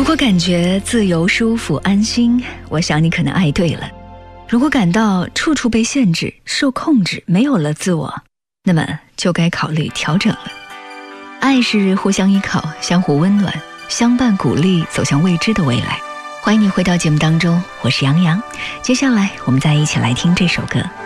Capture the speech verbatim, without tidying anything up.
如果感觉自由、舒服、安心，我想你可能爱对了。如果感到处处被限制、受控制，没有了自我，那么就该考虑调整了。爱是互相依靠，相互温暖，相伴鼓励，走向未知的未来。欢迎你回到节目当中，我是杨洋。接下来我们再一起来听这首歌。